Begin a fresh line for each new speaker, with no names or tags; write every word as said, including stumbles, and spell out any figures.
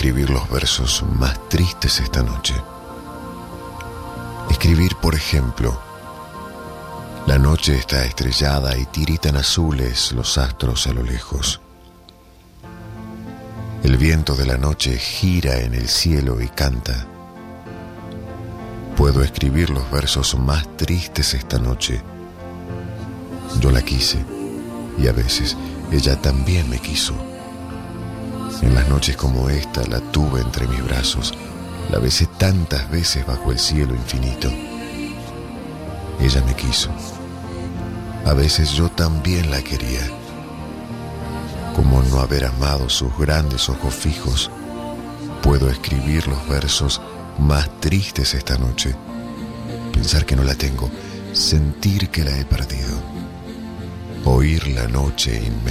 escribir los versos más tristes esta noche. Escribir, por ejemplo: la noche está estrellada y tiritan azules los astros a lo lejos. El viento de la noche gira en el cielo y canta. Puedo escribir los versos más tristes esta noche. Yo la quise y a veces ella también me quiso. En las noches como esta la tuve entre mis brazos, la besé tantas veces bajo el cielo infinito. Ella me quiso. A veces yo también la quería. Como no haber amado sus grandes ojos fijos, puedo escribir los versos más tristes esta noche. Pensar que no la tengo, sentir que la he perdido, oír la noche inmensa.